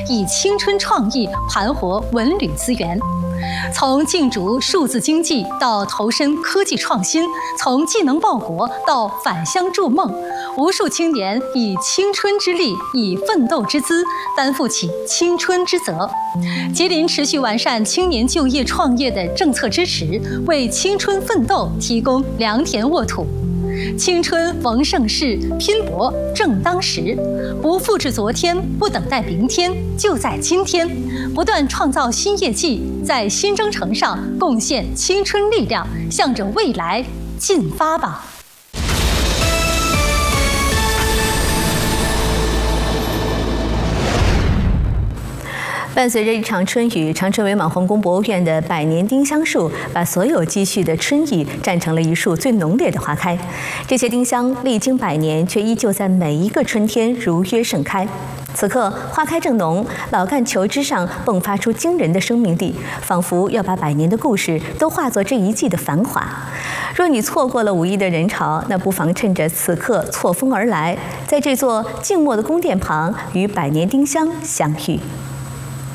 以青春创意盘活文旅资源。从竞逐数字经济到投身科技创新，从技能报国到返乡筑梦，无数青年以青春之力，以奋斗之姿，担负起青春之责。吉林持续完善青年就业创业的政策支持，为青春奋斗提供良田沃土。青春逢盛世，拼搏正当时。不复制昨天，不等待明天，就在今天，不断创造新业绩，在新征程上贡献青春力量，向着未来进发吧。 伴随着一场春雨，长春伪满皇宫博物院的百年丁香树把所有积蓄的春意站成了一束最浓烈的花开。这些丁香历经百年，却依旧在每一个春天如约盛开。此刻花开正浓，老干球枝上迸发出惊人的生命力，仿佛要把百年的故事都化作这一季的繁华。若你错过了5亿的人潮，那不妨趁着此刻错峰而来，在这座静默的宫殿旁与百年丁香相遇。